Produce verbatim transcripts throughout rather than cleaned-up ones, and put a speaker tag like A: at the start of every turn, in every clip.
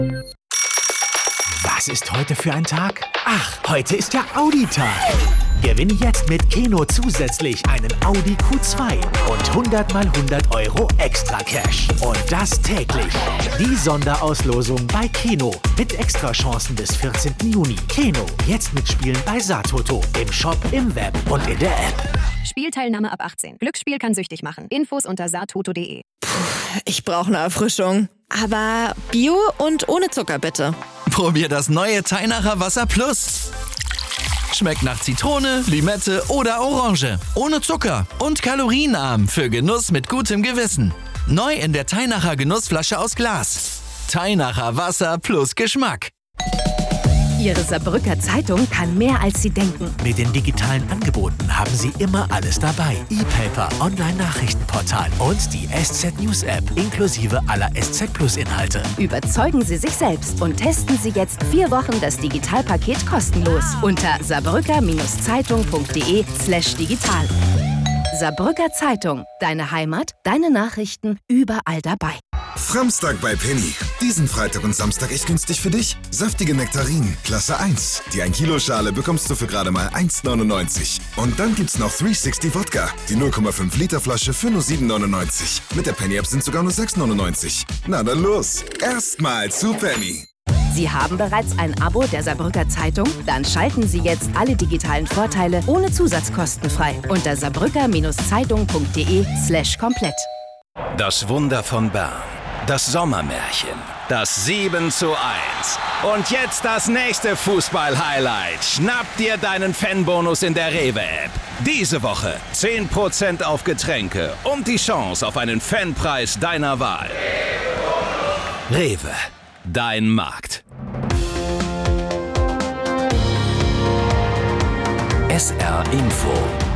A: Was ist heute für ein Tag? Ach, heute ist ja Audi-Tag. Gewinne jetzt mit Keno zusätzlich einen Audi Q zwei und hundert mal hundert Euro extra Cash. Und das täglich. Die Sonderauslosung bei Keno mit Extrachancen bis vierzehnten Juni. Keno, jetzt mitspielen bei Satoto, im Shop, im Web und in der App.
B: Spielteilnahme ab achtzehn. Glücksspiel kann süchtig machen. Infos unter satoto punkt de.
C: Ich brauche eine Erfrischung. Aber Bio und ohne Zucker bitte.
D: Probier das neue Teinacher Wasser Plus. Schmeckt nach Zitrone, Limette oder Orange. Ohne Zucker und kalorienarm für Genuss mit gutem Gewissen. Neu in der Teinacher Genussflasche aus Glas. Teinacher Wasser plus Geschmack.
B: Ihre Saarbrücker Zeitung kann mehr, als Sie denken.
A: Mit den digitalen Angeboten haben Sie immer alles dabei. E-Paper, Online-Nachrichtenportal und die S Z News App inklusive aller S Z Plus Inhalte.
B: Überzeugen Sie sich selbst und testen Sie jetzt vier Wochen das Digitalpaket kostenlos unter saarbrücker-zeitung punkt de slash digital. Saarbrücker Zeitung. Deine Heimat, deine Nachrichten, überall dabei.
E: Framstag bei Penny. Diesen Freitag und Samstag echt günstig für dich. Saftige Nektarinen, Klasse eins. Die ein Kilo Schale bekommst du für gerade mal eins neunundneunzig. Und dann gibt's noch dreihundertsechzig Wodka. Die null Komma fünf Liter Flasche für nur sieben neunundneunzig. Mit der Penny App sind sogar nur sechs neunundneunzig. Na dann los. Erstmal zu Penny.
B: Sie haben bereits ein Abo der Saarbrücker Zeitung? Dann schalten Sie jetzt alle digitalen Vorteile ohne Zusatzkosten frei unter saarbrücker-zeitung punkt de slash komplett.
F: Das Wunder von Bern. Das Sommermärchen. Das sieben zu eins. Und jetzt das nächste Fußball-Highlight. Schnapp dir deinen Fanbonus in der Rewe-App. Diese Woche zehn Prozent auf Getränke und die Chance auf einen Fanpreis deiner Wahl. Rewe. Dein Markt. S R Info.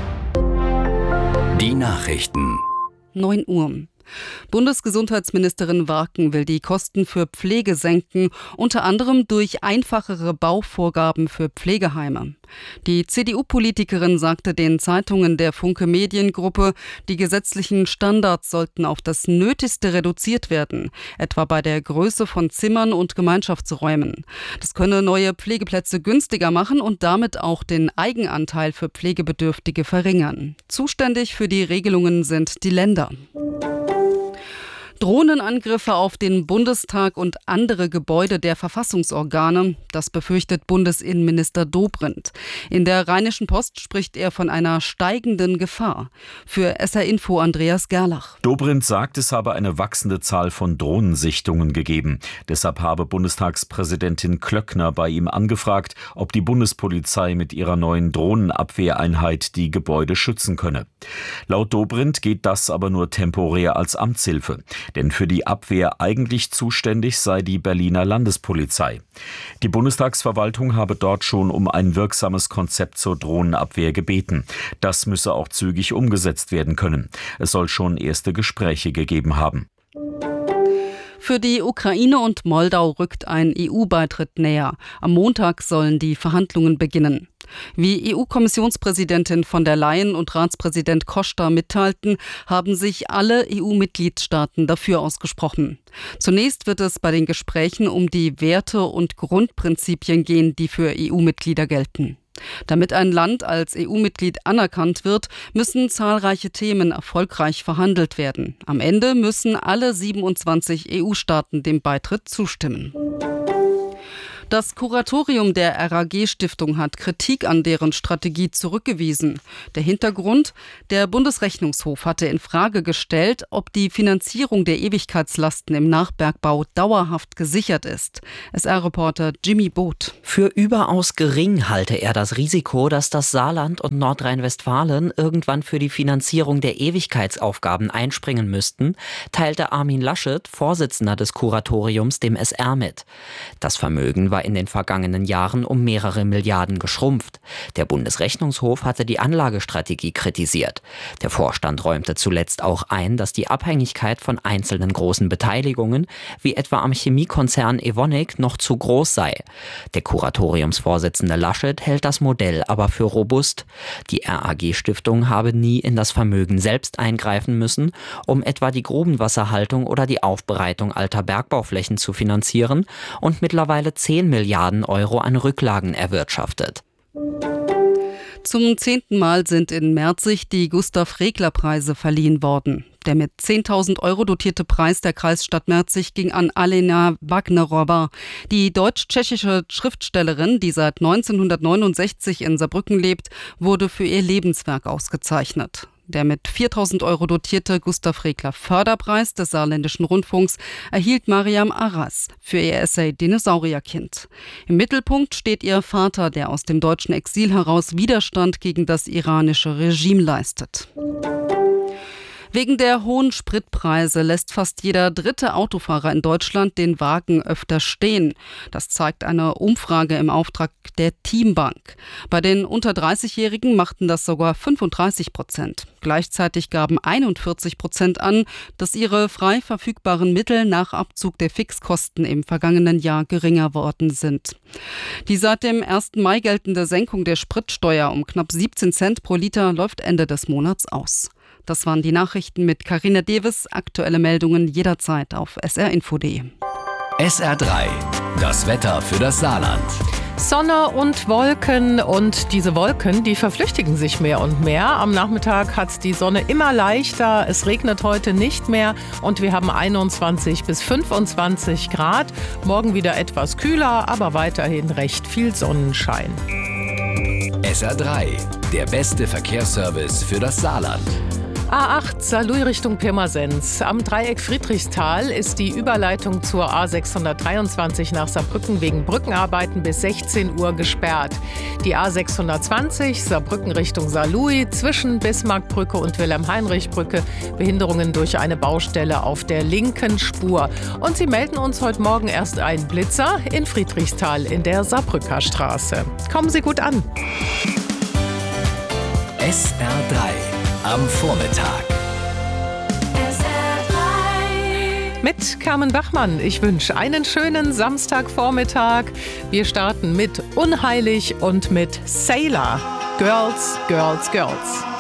F: Die Nachrichten.
G: neun Uhr. Bundesgesundheitsministerin Warken will die Kosten für Pflege senken, unter anderem durch einfachere Bauvorgaben für Pflegeheime. Die C D U-Politikerin sagte den Zeitungen der Funke Mediengruppe, die gesetzlichen Standards sollten auf das Nötigste reduziert werden, etwa bei der Größe von Zimmern und Gemeinschaftsräumen. Das könne neue Pflegeplätze günstiger machen und damit auch den Eigenanteil für Pflegebedürftige verringern. Zuständig für die Regelungen sind die Länder. Drohnenangriffe auf den Bundestag und andere Gebäude der Verfassungsorgane, das befürchtet Bundesinnenminister Dobrindt. In der Rheinischen Post spricht er von einer steigenden Gefahr. Für S R Info Andreas Gerlach.
H: Dobrindt sagt, es habe eine wachsende Zahl von Drohnensichtungen gegeben. Deshalb habe Bundestagspräsidentin Klöckner bei ihm angefragt, ob die Bundespolizei mit ihrer neuen Drohnenabwehreinheit die Gebäude schützen könne. Laut Dobrindt geht das aber nur temporär als Amtshilfe. Denn für die Abwehr eigentlich zuständig sei die Berliner Landespolizei. Die Bundestagsverwaltung habe dort schon um ein wirksames Konzept zur Drohnenabwehr gebeten. Das müsse auch zügig umgesetzt werden können. Es soll schon erste Gespräche gegeben haben.
G: Für die Ukraine und Moldau rückt ein E U-Beitritt näher. Am Montag sollen die Verhandlungen beginnen. Wie E U-Kommissionspräsidentin von der Leyen und Ratspräsident Costa mitteilten, haben sich alle E U-Mitgliedstaaten dafür ausgesprochen. Zunächst wird es bei den Gesprächen um die Werte und Grundprinzipien gehen, die für E U-Mitglieder gelten. Damit ein Land als E U-Mitglied anerkannt wird, müssen zahlreiche Themen erfolgreich verhandelt werden. Am Ende müssen alle siebenundzwanzig E U-Staaten dem Beitritt zustimmen. Das Kuratorium der R A G-Stiftung hat Kritik an deren Strategie zurückgewiesen. Der Hintergrund: Der Bundesrechnungshof hatte in Frage gestellt, ob die Finanzierung der Ewigkeitslasten im Nachbergbau dauerhaft gesichert ist. S R-Reporter Jimmy Boot.
I: Für überaus gering halte er das Risiko, dass das Saarland und Nordrhein-Westfalen irgendwann für die Finanzierung der Ewigkeitsaufgaben einspringen müssten, teilte Armin Laschet, Vorsitzender des Kuratoriums, dem S R mit. Das Vermögen war in den vergangenen Jahren um mehrere Milliarden geschrumpft. Der Bundesrechnungshof hatte die Anlagestrategie kritisiert. Der Vorstand räumte zuletzt auch ein, dass die Abhängigkeit von einzelnen großen Beteiligungen, wie etwa am Chemiekonzern Evonik, noch zu groß sei. Der Kuratoriumsvorsitzende Laschet hält das Modell aber für robust. Die R A G-Stiftung habe nie in das Vermögen selbst eingreifen müssen, um etwa die Grubenwasserhaltung oder die Aufbereitung alter Bergbauflächen zu finanzieren und mittlerweile zehn Milliarden Euro an Rücklagen erwirtschaftet.
G: Zum zehnten Mal sind in Merzig die Gustav-Regler-Preise verliehen worden. Der mit zehntausend Euro dotierte Preis der Kreisstadt Merzig ging an Alena Wagnerowa. Die deutsch-tschechische Schriftstellerin, die seit neunzehnhundertneunundsechzig in Saarbrücken lebt, wurde für ihr Lebenswerk ausgezeichnet. Der mit viertausend Euro dotierte Gustav-Regler-Förderpreis des Saarländischen Rundfunks erhielt Mariam Arras für ihr Essay Dinosaurierkind. Im Mittelpunkt steht ihr Vater, der aus dem deutschen Exil heraus Widerstand gegen das iranische Regime leistet. Wegen der hohen Spritpreise lässt fast jeder dritte Autofahrer in Deutschland den Wagen öfter stehen. Das zeigt eine Umfrage im Auftrag der Teambank. Bei den unter dreißigjährigen machten das sogar fünfunddreißig Prozent. Gleichzeitig gaben einundvierzig Prozent an, dass ihre frei verfügbaren Mittel nach Abzug der Fixkosten im vergangenen Jahr geringer worden sind. Die seit dem ersten Mai geltende Senkung der Spritsteuer um knapp siebzehn Cent pro Liter läuft Ende des Monats aus. Das waren die Nachrichten mit Carina Deves. Aktuelle Meldungen jederzeit auf s r info punkt d e.
F: S R drei, das Wetter für das Saarland.
J: Sonne und Wolken, und diese Wolken, die verflüchtigen sich mehr und mehr. Am Nachmittag hat die Sonne immer leichter, es regnet heute nicht mehr und wir haben einundzwanzig bis fünfundzwanzig Grad. Morgen wieder etwas kühler, aber weiterhin recht viel Sonnenschein.
F: S R drei, der beste Verkehrsservice für das Saarland.
J: A acht Saarlouis Richtung Pirmasens. Am Dreieck Friedrichsthal ist die Überleitung zur A sechshundertdreiundzwanzig nach Saarbrücken wegen Brückenarbeiten bis sechzehn Uhr gesperrt. Die A sechshundertzwanzig Saarbrücken Richtung Saarlouis zwischen Bismarckbrücke und Wilhelm-Heinrich-Brücke. Behinderungen durch eine Baustelle auf der linken Spur. Und sie melden uns heute Morgen erst einen Blitzer in Friedrichsthal in der Saarbrücker Straße. Kommen Sie gut an.
F: S R drei. Am Vormittag.
J: Mit Carmen Bachmann. Ich wünsche einen schönen Samstagvormittag. Wir starten mit Unheilig und mit Sailor. Girls, Girls, Girls.